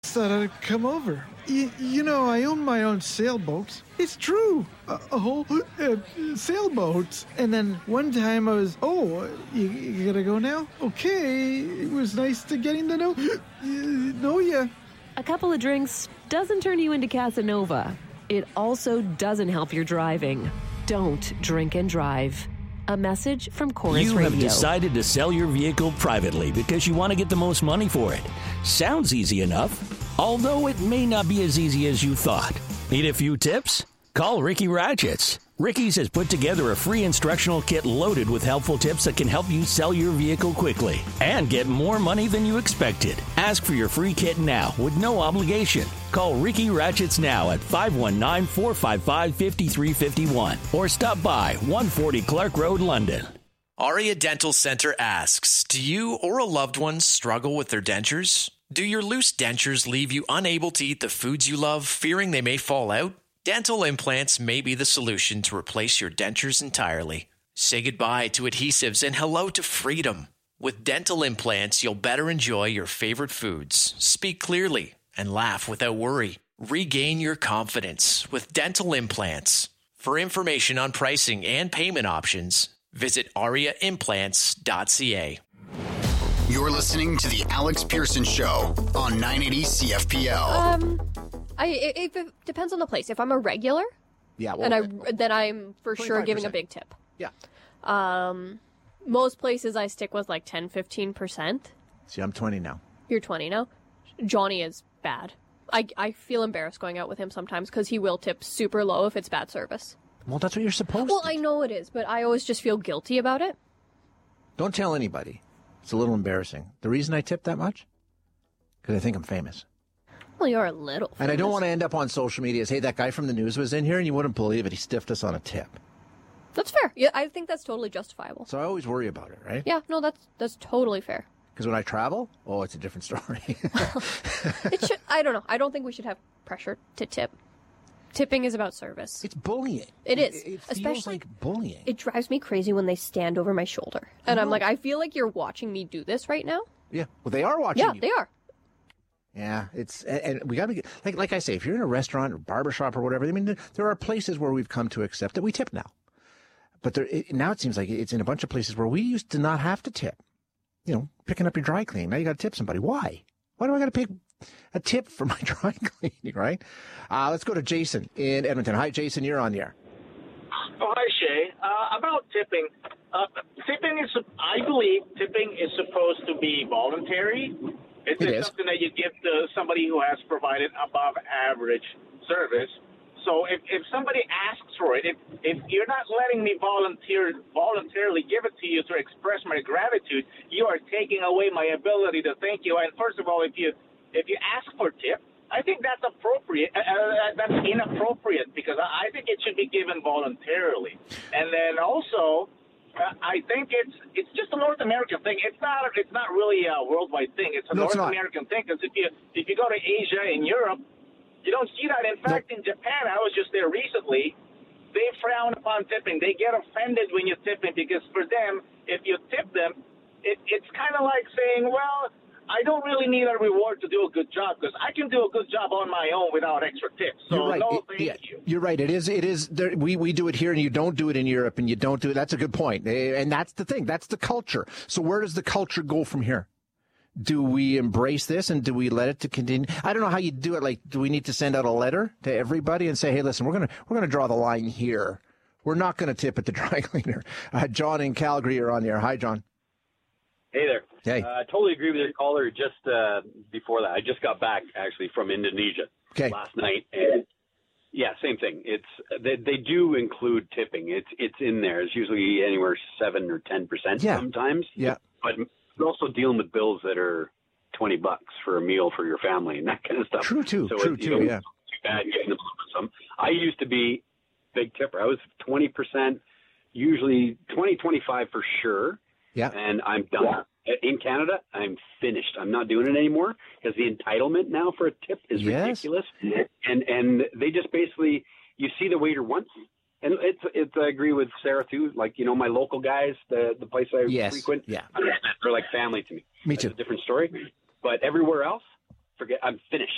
Thought I'd come over. I own my own sailboat. It's true. A whole sailboat. And then one time I was, you gotta go now? Okay. It was nice to getting to know ya. A couple of drinks doesn't turn you into Casanova. It also doesn't help your driving. Don't drink and drive. A message from Chorus Radio. You have decided to sell your vehicle privately because you want to get the most money for it. Sounds easy enough, although it may not be as easy as you thought. Need a few tips? Call Ricky Ratchets. Ricky's has put together a free instructional kit loaded with helpful tips that can help you sell your vehicle quickly and get more money than you expected. Ask for your free kit now with no obligation. Call Ricky Ratchets now at 519-455-5351 or stop by 140 Clark Road, London. Aria Dental Center asks, do you or a loved one struggle with their dentures? Do your loose dentures leave you unable to eat the foods you love, fearing they may fall out? Dental implants may be the solution to replace your dentures entirely. Say goodbye to adhesives and hello to freedom. With dental implants, you'll better enjoy your favorite foods, speak clearly, and laugh without worry. Regain your confidence with dental implants. For information on pricing and payment options, visit ariaimplants.ca. You're listening to the Alex Pearson Show on 980 CFPL. It depends on the place. If I'm a regular, then I'm for sure giving a big tip. Yeah. Most places I stick with like 10-15%. See, I'm 20 now. You're 20 now? Johnny is bad. I feel embarrassed going out with him sometimes because he will tip super low if it's bad service. Well, that's what you're supposed to. Well, I know it is, but I always just feel guilty about it. Don't tell anybody. It's a little embarrassing. The reason I tip that much? Because I think I'm famous. Well, you're a little famous. And I don't want to end up on social media as, hey, that guy from the news was in here and you wouldn't believe it. He stiffed us on a tip. That's fair. Yeah, I think that's totally justifiable. So I always worry about it, right? Yeah, no, that's totally fair. Because when I travel, it's a different story. I don't know. I don't think we should have pressure to tip. Tipping is about service. It's bullying. It is. It Especially, feels like bullying. It drives me crazy when they stand over my shoulder. And I'm like, I feel like you're watching me do this right now. Yeah. Well, they are watching you. Yeah, they are. Yeah, and we got to be like I say, if you're in a restaurant or barbershop or whatever, I mean, there are places where we've come to accept that we tip now. But now it seems like it's in a bunch of places where we used to not have to tip. Picking up your dry cleaning. Now you got to tip somebody. Why? Why do I got to pay a tip for my dry cleaning, right? Let's go to Jason in Edmonton. Hi, Jason. You're on the air. Oh, hi, Shay. About tipping. I believe tipping is supposed to be voluntary. It's something that you give to somebody who has provided above average service. So if somebody asks for it, if you're not letting me voluntarily give it to you to express my gratitude, you are taking away my ability to thank you. And first of all, if you ask for tip, I think that's appropriate. That's inappropriate because I think it should be given voluntarily. And then also, I think it's just a North American thing. It's not really a worldwide thing. It's a North American thing because if you go to Asia and Europe, you don't see that. In fact, in Japan, I was just there recently. They frown upon tipping. They get offended when you tip them because for them, if you tip them, it's kind of like saying, well, I don't really need a reward to do a good job because I can do a good job on my own without extra tips. So you're right. No, thank you. You're right. It is. We do it here, and you don't do it in Europe, and you don't do it. That's a good point. And that's the thing. That's the culture. So where does the culture go from here? Do we embrace this and do we let it to continue? I don't know how you do it. Like, do we need to send out a letter to everybody and say, hey, listen, we're gonna draw the line here. We're not going to tip at the dry cleaner. John in Calgary, you're on the air. Hi, John. Hey there. Hey. I totally agree with your caller. Just before that, I just got back actually from Indonesia last night, and yeah, same thing. It's they do include tipping. It's in there. It's usually anywhere 7 or 10% sometimes. Yeah, but you're also dealing with bills that are $20 for a meal for your family and that kind of stuff. True too. So True it's, too. Yeah. Too bad getting them some. I used to be big tipper. I was 20%, usually 20, 25 for sure. Yeah. And I'm done. In Canada, I'm finished. I'm not doing it anymore because the entitlement now for a tip is ridiculous. And they just basically, you see the waiter once. And it's I agree with Sarah too. Like, my local guys, the place I frequent, they're like family to me. Me too. That's a different story. But everywhere else, forget, I'm finished.